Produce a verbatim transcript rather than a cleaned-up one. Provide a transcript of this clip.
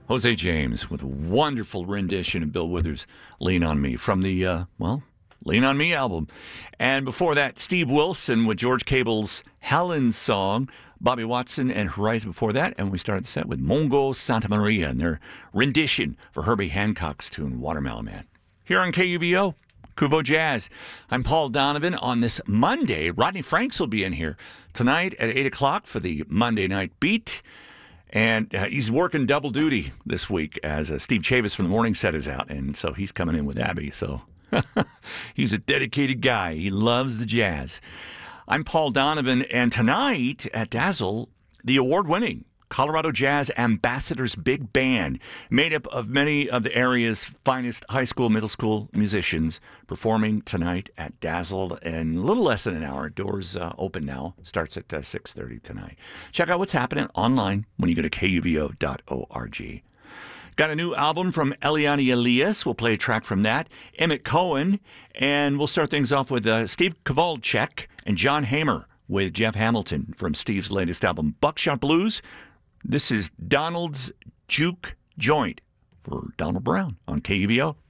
Jose James with a wonderful rendition of Bill Withers' Lean on Me from the, uh, well, Lean on Me album. And before that, Steve Wilson with George Cable's Helen's Song, Bobby Watson and Horizon before that. And we started the set with Mongo Santa Maria and their rendition for Herbie Hancock's tune Watermelon Man. Here on K U V O, Kuvo Jazz. I'm Paul Donovan. On this Monday, Rodney Franks will be in here tonight at eight o'clock for the Monday Night Beat. And uh, he's working double duty this week as uh, Steve Chavis from the Morning Set is out. And so he's coming in with Abby. So he's a dedicated guy. He loves the jazz. I'm Paul Donovan. And tonight at Dazzle, the award-winning Colorado Jazz Ambassadors Big Band, made up of many of the area's finest high school, middle school musicians, performing tonight at Dazzle in a little less than an hour. Doors uh, open now. Starts at uh, six thirty tonight. Check out what's happening online when you go to K U V O dot org. Got a new album from Eliane Elias. We'll play a track from that. Emmett Cohen. And we'll start things off with uh, Steve Kowalczyk and John Hamer with Jeff Hamilton from Steve's latest album, Buckshot Blues. This is Donald's Juke Joint for Donald Brown on K U V O.